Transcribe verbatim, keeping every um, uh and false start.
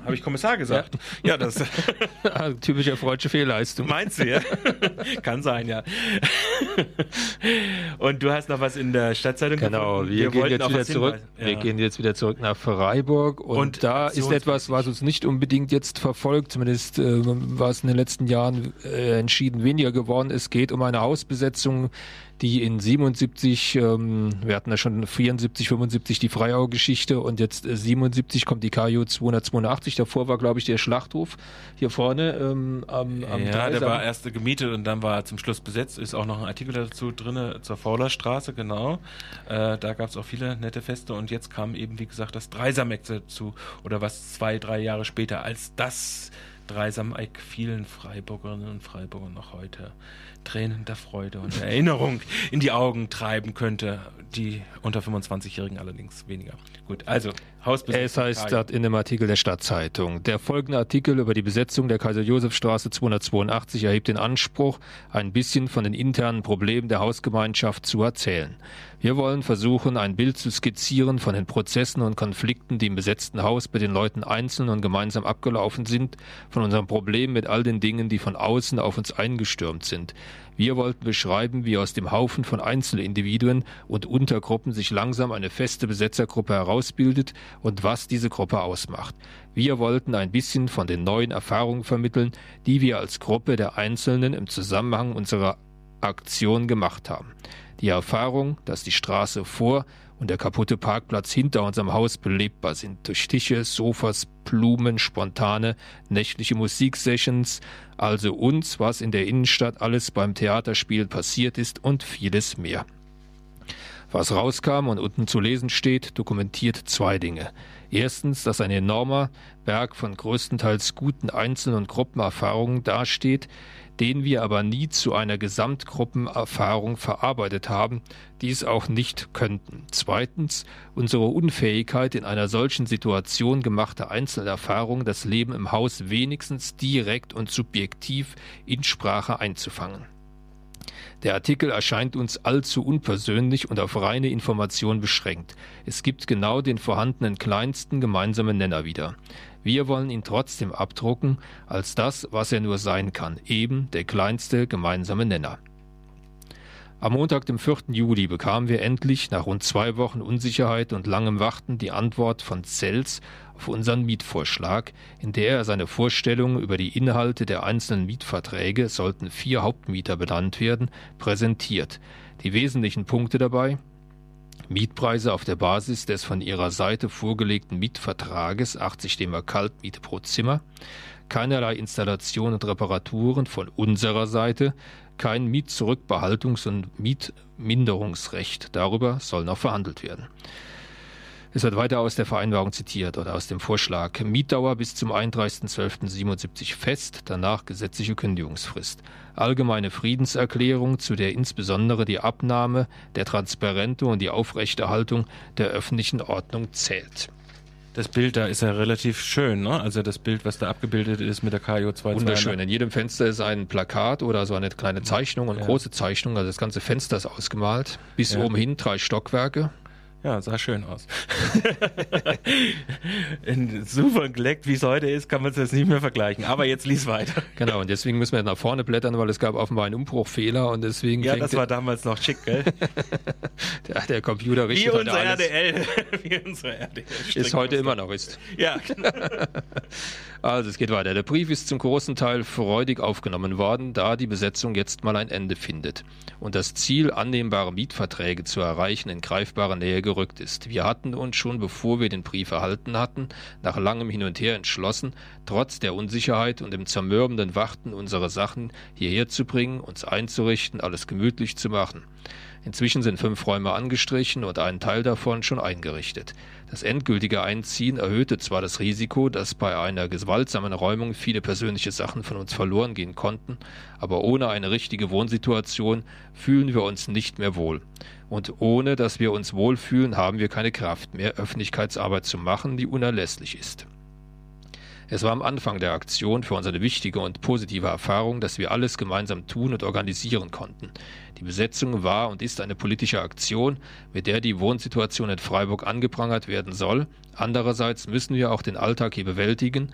habe ich Kommissar gesagt? Ja, ja das... Typische freudsche Fehlleistung. Meinst du, ja? Kann sein, ja. Und du hast noch was in der Stadtzeitung genau, gefunden? Wir, wir, gehen jetzt wieder zurück, ja. wir gehen jetzt wieder zurück nach Freiburg und, und da ist etwas, was uns nicht unbedingt jetzt verfolgt, zumindest äh, war es in den letzten Jahren äh, entschieden weniger geworden. Es geht um eine Hausbesetzung, die in siebenundsiebzig, ähm, wir hatten ja schon vierundsiebzig, fünfundsiebzig die Freiau-Geschichte und jetzt äh, siebenundsiebzig kommt die K J zweihundertzweiundachtzig. Davor war, glaube ich, der Schlachthof hier vorne ähm, am, am Ja, Dreisam. Der war erst gemietet und dann war er zum Schluss besetzt. Ist auch noch ein Artikel dazu drin zur Faulerstraße, genau. Äh, da gab es auch viele nette Feste und jetzt kam eben, wie gesagt, das Dreisameck dazu oder was zwei, drei Jahre später als das Dreisameck vielen Freiburgerinnen und Freiburgern noch heute Tränen der Freude und der Erinnerung in die Augen treiben könnte. Die unter fünfundzwanzigjährigen allerdings weniger. Gut, also Hausbesetzung. Es heißt dort in dem Artikel der Stadtzeitung: Der folgende Artikel über die Besetzung der Kaiser-Josef-Straße zweihundertzweiundachtzig erhebt den Anspruch, ein bisschen von den internen Problemen der Hausgemeinschaft zu erzählen. Wir wollen versuchen, ein Bild zu skizzieren von den Prozessen und Konflikten, die im besetzten Haus bei den Leuten einzeln und gemeinsam abgelaufen sind, von unserem Problem mit all den Dingen, die von außen auf uns eingestürmt sind. Wir wollten beschreiben, wie aus dem Haufen von Einzelindividuen und Untergruppen sich langsam eine feste Besetzergruppe herausbildet und was diese Gruppe ausmacht. Wir wollten ein bisschen von den neuen Erfahrungen vermitteln, die wir als Gruppe der Einzelnen im Zusammenhang unserer Aktion gemacht haben. Die Erfahrung, dass die Straße vor und der kaputte Parkplatz hinter unserem Haus belebbar sind. Durch Tische, Sofas, Blumen, spontane, nächtliche Musiksessions, also uns, was in der Innenstadt alles beim Theaterspiel passiert ist und vieles mehr. Was rauskam und unten zu lesen steht, dokumentiert zwei Dinge. Erstens, dass ein enormer Berg von größtenteils guten Einzel- und Gruppenerfahrungen dasteht, den wir aber nie zu einer Gesamtgruppenerfahrung verarbeitet haben, dies auch nicht könnten. Zweitens, unsere Unfähigkeit, in einer solchen Situation gemachte Einzelerfahrung das Leben im Haus wenigstens direkt und subjektiv in Sprache einzufangen. Der Artikel erscheint uns allzu unpersönlich und auf reine Information beschränkt. Es gibt genau den vorhandenen kleinsten gemeinsamen Nenner wieder. Wir wollen ihn trotzdem abdrucken als das, was er nur sein kann, eben der kleinste gemeinsame Nenner. Am Montag, dem vierten Juli, bekamen wir endlich nach rund zwei Wochen Unsicherheit und langem Warten die Antwort von Zels auf unseren Mietvorschlag, in der er seine Vorstellungen über die Inhalte der einzelnen Mietverträge, sollten vier Hauptmieter benannt werden, präsentiert. Die wesentlichen Punkte dabei: Mietpreise auf der Basis des von ihrer Seite vorgelegten Mietvertrages, achtzig D-Mark Kaltmiete pro Zimmer, keinerlei Installation und Reparaturen von unserer Seite, kein Mietzurückbehaltungs- und Mietminderungsrecht. Darüber soll noch verhandelt werden. Es wird weiter aus der Vereinbarung zitiert oder aus dem Vorschlag: Mietdauer bis zum einunddreißigsten zwölften siebenundsiebzig fest, danach gesetzliche Kündigungsfrist. Allgemeine Friedenserklärung, zu der insbesondere die Abnahme der Transparente und die Aufrechterhaltung der öffentlichen Ordnung zählt. Das Bild da ist ja relativ schön, ne? Also das Bild, was da abgebildet ist mit der K J zweihundertzweiundachtzig. Wunderschön. In jedem Fenster ist ein Plakat oder so eine kleine Zeichnung und ja. große Zeichnung. Also das ganze Fenster ist ausgemalt. Bis ja. oben hin drei Stockwerke. Ja, sah schön aus. Super geleckt, wie es heute ist, kann man es jetzt nicht mehr vergleichen. Aber jetzt lies weiter. Genau, und deswegen müssen wir nach vorne blättern, weil es gab offenbar einen Umbruchfehler und deswegen... Ja, das war damals noch schick, gell? der, der Computer richtet wie heute unser alles. R D L. Wie unser R D L. Ist heute immer noch ist. Ja, genau. Also es geht weiter. Der Brief ist zum großen Teil freudig aufgenommen worden, da die Besetzung jetzt mal ein Ende findet und das Ziel, annehmbare Mietverträge zu erreichen, in greifbare Nähe gerückt ist. Wir hatten uns schon, bevor wir den Brief erhalten hatten, nach langem Hin und Her entschlossen, trotz der Unsicherheit und dem zermürbenden Warten unsere Sachen hierher zu bringen, uns einzurichten, alles gemütlich zu machen. Inzwischen sind fünf Räume angestrichen und ein Teil davon schon eingerichtet. Das endgültige Einziehen erhöhte zwar das Risiko, dass bei einer gewaltsamen Räumung viele persönliche Sachen von uns verloren gehen konnten, aber ohne eine richtige Wohnsituation fühlen wir uns nicht mehr wohl. Und ohne dass wir uns wohlfühlen, haben wir keine Kraft mehr, Öffentlichkeitsarbeit zu machen, die unerlässlich ist. Es war am Anfang der Aktion für uns eine wichtige und positive Erfahrung, dass wir alles gemeinsam tun und organisieren konnten. Die Besetzung war und ist eine politische Aktion, mit der die Wohnsituation in Freiburg angeprangert werden soll. Andererseits müssen wir auch den Alltag hier bewältigen